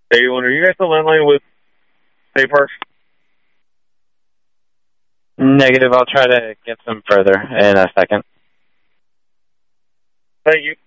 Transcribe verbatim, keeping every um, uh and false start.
eighty-one, are you guys still landline with State Parks? Negative. I'll try to get some further in a second. Thank you.